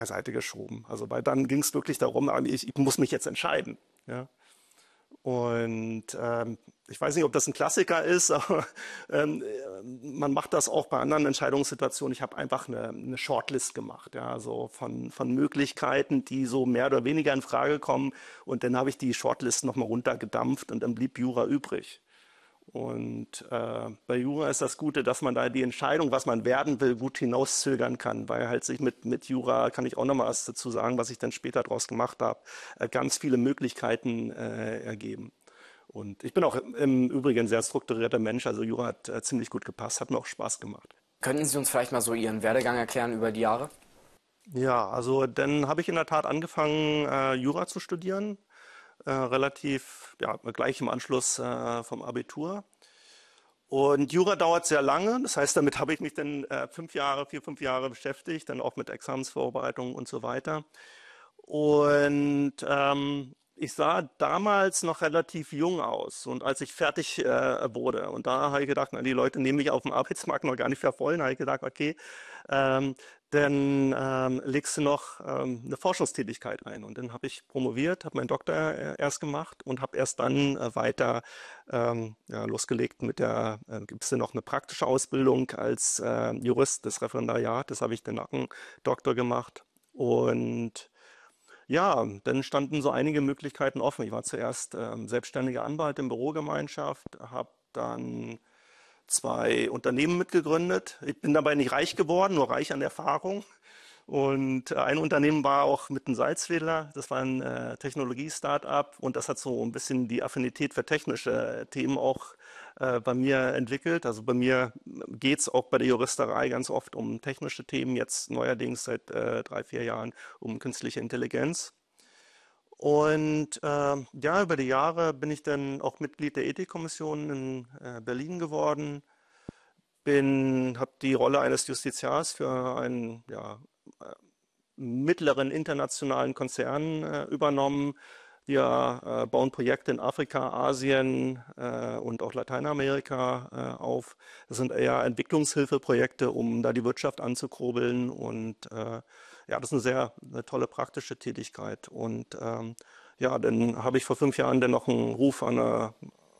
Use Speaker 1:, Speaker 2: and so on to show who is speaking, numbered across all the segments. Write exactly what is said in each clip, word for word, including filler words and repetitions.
Speaker 1: beiseite geschoben. Also weil dann ging es wirklich darum, ich, ich muss mich jetzt entscheiden. Ja. Und ähm, ich weiß nicht, ob das ein Klassiker ist, aber ähm, man macht das auch bei anderen Entscheidungssituationen. Ich habe einfach eine, eine Shortlist gemacht, ja, so von, von Möglichkeiten, die so mehr oder weniger in Frage kommen. Und dann habe ich die Shortlist nochmal runtergedampft und dann blieb Jura übrig. Und äh, bei Jura ist das Gute, dass man da die Entscheidung, was man werden will, gut hinauszögern kann, weil halt sich mit, mit Jura, kann ich auch noch mal was dazu sagen, was ich dann später draus gemacht habe, äh, ganz viele Möglichkeiten äh, ergeben. Und ich bin auch im, im Übrigen ein sehr strukturierter Mensch, also Jura hat äh, ziemlich gut gepasst, hat mir auch Spaß gemacht.
Speaker 2: Könnten Sie uns vielleicht mal so Ihren Werdegang erklären über die Jahre?
Speaker 1: Ja, also dann habe ich in der Tat angefangen, äh, Jura zu studieren, äh, relativ ja, gleich im Anschluss äh, vom Abitur. Und Jura dauert sehr lange, das heißt, damit habe ich mich dann äh, fünf Jahre, vier, fünf Jahre beschäftigt, dann auch mit Examensvorbereitung und so weiter. Und ähm, ich sah damals noch relativ jung aus. Und als ich fertig äh, wurde, und da habe ich gedacht, na, die Leute nehmen mich auf dem Arbeitsmarkt noch gar nicht für voll, da habe ich gedacht, okay, ähm, dann ähm, legst du noch ähm, eine Forschungstätigkeit ein. Und dann habe ich promoviert, habe meinen Doktor äh, erst gemacht und habe erst dann äh, weiter ähm, ja, losgelegt mit der, äh, gibt es denn noch eine praktische Ausbildung als äh, Jurist des Referendariat. Das habe ich dann nach dem Doktor gemacht. Und ja, dann standen so einige Möglichkeiten offen. Ich war zuerst ähm, selbstständiger Anwalt in Bürogemeinschaft, habe dann zwei Unternehmen mitgegründet. Ich bin dabei nicht reich geworden, nur reich an Erfahrung. Und äh, ein Unternehmen war auch mit einem Salzwedler. Das war ein äh, Technologie-Startup und das hat so ein bisschen die Affinität für technische Themen auch äh, bei mir entwickelt. Also bei mir geht's auch bei der Juristerei ganz oft um technische Themen, jetzt neuerdings seit äh, drei, vier Jahren um künstliche Intelligenz. Und äh, ja, über die Jahre bin ich dann auch Mitglied der Ethikkommission in äh, Berlin geworden, bin, habe die Rolle eines Justiziars für einen ja, mittleren internationalen Konzern äh, übernommen. Wir äh, bauen Projekte in Afrika, Asien äh, und auch Lateinamerika äh, auf. Das sind eher Entwicklungshilfeprojekte, um da die Wirtschaft anzukurbeln. Und äh, ja, das ist eine sehr eine tolle praktische Tätigkeit. Und ähm, ja, dann habe ich vor fünf Jahren dann noch einen Ruf an der,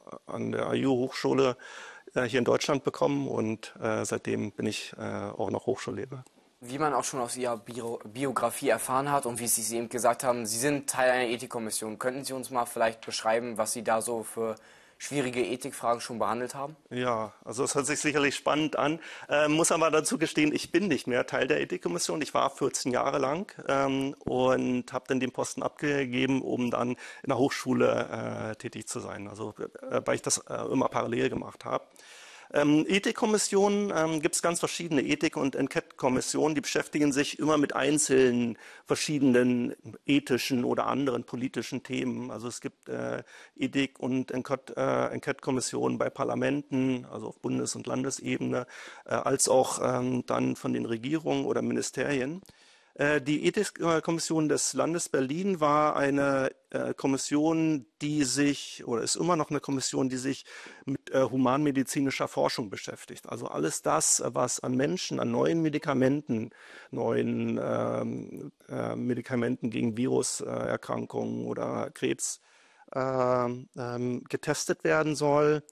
Speaker 1: an der I U-Hochschule äh, hier in Deutschland bekommen. Und äh, seitdem bin ich äh, auch noch Hochschullehrer.
Speaker 2: Wie man auch schon aus Ihrer Bio Biografie erfahren hat und wie Sie es eben gesagt haben, Sie sind Teil einer Ethikkommission. Könnten Sie uns mal vielleicht beschreiben, was Sie da so für schwierige Ethikfragen schon behandelt haben?
Speaker 1: Ja, also es hört sich sicherlich spannend an. Äh, muss aber dazu gestehen, ich bin nicht mehr Teil der Ethikkommission. Ich war vierzehn Jahre lang ähm, und habe dann den Posten abgegeben, um dann in der Hochschule äh, tätig zu sein. Also äh, weil ich das äh, immer parallel gemacht habe. Ähm, Ethikkommissionen ähm, gibt es ganz verschiedene Ethik- und Enquete-Kommissionen, die beschäftigen sich immer mit einzelnen verschiedenen ethischen oder anderen politischen Themen. Also es gibt äh, Ethik- und Enquete-Kommissionen bei Parlamenten, also auf Bundes- und Landesebene, äh, als auch ähm, dann von den Regierungen oder Ministerien. Die Ethikkommission des Landes Berlin war eine äh, Kommission, die sich, oder ist immer noch eine Kommission, die sich mit äh, humanmedizinischer Forschung beschäftigt. Also alles das, was an Menschen, an neuen Medikamenten, neuen ähm, äh, Medikamenten gegen Viruserkrankungen oder Krebs äh, ähm, getestet werden soll.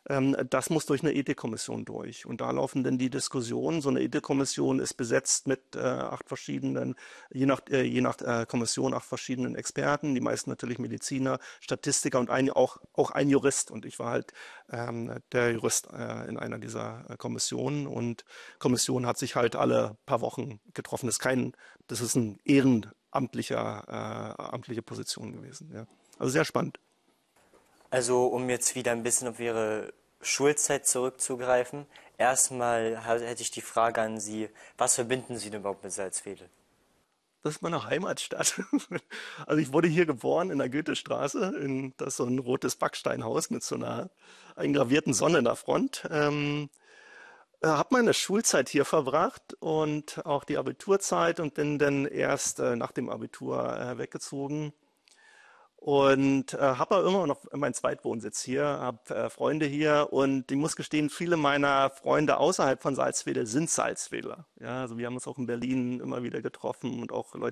Speaker 1: Das muss durch eine Ethikkommission durch. Und da laufen dann die Diskussionen. So eine Ethikkommission ist besetzt mit äh, acht verschiedenen, je nach, äh, je nach äh, Kommission, acht verschiedenen Experten. Die meisten natürlich Mediziner, Statistiker und ein, auch, auch ein Jurist. Und ich war halt ähm, der Jurist äh, in einer dieser äh, Kommissionen. Und Kommission hat sich halt alle paar Wochen getroffen. Das ist kein, das ist ein ehrenamtlicher, äh, amtliche Position gewesen. Ja. Also sehr spannend.
Speaker 3: Also um jetzt wieder ein bisschen auf Ihre Schulzeit zurückzugreifen, erstmal hätte ich die Frage an Sie, was verbinden Sie denn überhaupt mit Salzwedel?
Speaker 1: Das ist meine Heimatstadt. Also ich wurde hier geboren in der Goethestraße, in, das ist so ein rotes Backsteinhaus mit so einer eingravierten Sonne in der Front. Ähm, habe meine Schulzeit hier verbracht und auch die Abiturzeit und bin dann erst äh, nach dem Abitur äh, weggezogen. Und äh, habe aber immer noch meinen Zweitwohnsitz hier, habe äh, Freunde hier und ich muss gestehen, viele meiner Freunde außerhalb von Salzwedel sind Salzwedler. Ja, also wir haben uns auch in Berlin immer wieder getroffen und auch Leute